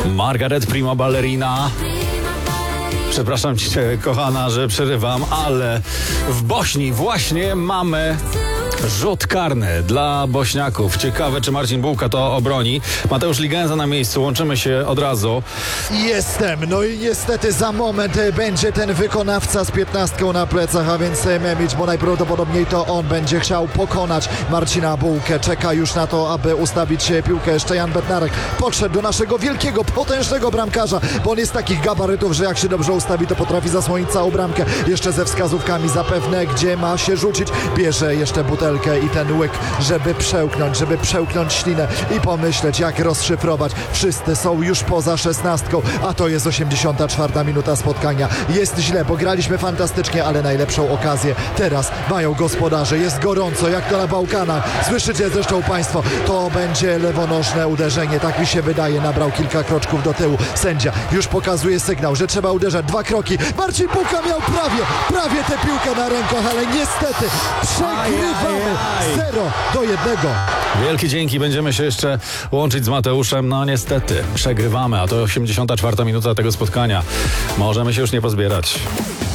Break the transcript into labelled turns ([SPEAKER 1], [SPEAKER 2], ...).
[SPEAKER 1] Margaret Prima Ballerina. Przepraszam cię, kochana, że przerywam, ale w Bośni właśnie mamy rzut karny dla Bośniaków. Ciekawe, czy Marcin Bułka to obroni. Mateusz Ligenza na miejscu, łączymy się od razu.
[SPEAKER 2] Jestem, no i niestety za moment będzie ten wykonawca z 15 na plecach, a więc Memić, bo najprawdopodobniej to on będzie chciał pokonać Marcina Bułkę. Czeka już na to, aby ustawić piłkę. Jeszcze Jan Bednarek podszedł do naszego wielkiego, potężnego bramkarza, bo on jest takich gabarytów, że jak się dobrze ustawi, to potrafi zasłonić całą bramkę. Jeszcze ze wskazówkami zapewne, gdzie ma się rzucić. Bierze jeszcze butelkę i ten łyk, żeby przełknąć ślinę i pomyśleć, jak rozszyfrować. Wszyscy są już poza 16, a to jest 84 minuta spotkania. Jest źle, bo graliśmy fantastycznie, ale najlepszą okazję teraz mają gospodarze. Jest gorąco, jak to na Bałkanach. Słyszycie zresztą Państwo, to będzie lewonożne uderzenie, tak mi się wydaje. Nabrał kilka kroczków do tyłu. Sędzia już pokazuje sygnał, że trzeba uderzać. 2 kroki. Marcin Bułka miał prawie tę piłkę na rękach, ale niestety przegrywamy 0-1.
[SPEAKER 1] Wielkie dzięki, będziemy się jeszcze łączyć z Mateuszem. No niestety, przegrywamy, a to 84 minuta tego spotkania. Możemy się już nie pozbierać.